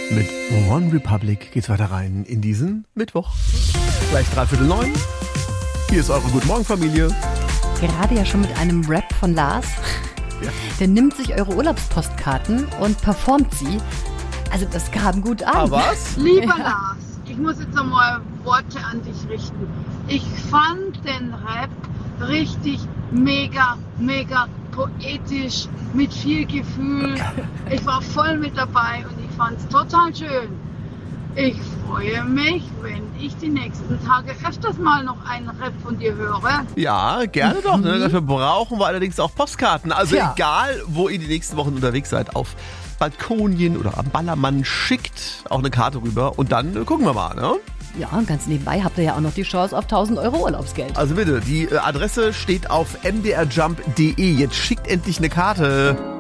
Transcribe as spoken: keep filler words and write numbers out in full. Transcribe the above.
Mit One Republic geht's weiter rein in diesen Mittwoch. Gleich dreiviertel neun. Hier ist eure Guten Morgen Familie. Gerade ja schon mit einem Rap von Lars. Ja. Der nimmt sich eure Urlaubspostkarten und performt sie. Also das kam gut an. Ah, was? Lieber Lars, ich muss jetzt einmal Worte an dich richten. Ich fand den Rap richtig mega, mega poetisch, mit viel Gefühl. Ich war voll mit dabei und ich fand es total schön. Ich freue mich, wenn ich die nächsten Tage öfters mal noch einen Rap von dir höre. Ja, gerne doch. Ne? Dafür brauchen wir allerdings auch Postkarten. Also Tja. egal, wo ihr die nächsten Wochen unterwegs seid, auf Balkonien oder am Ballermann, schickt auch eine Karte rüber und dann äh, gucken wir mal, ne? Ja, und ganz nebenbei habt ihr ja auch noch die Chance auf tausend Euro Urlaubsgeld. Also bitte, die äh, Adresse steht auf m d r jump punkt d e. Jetzt schickt endlich eine Karte.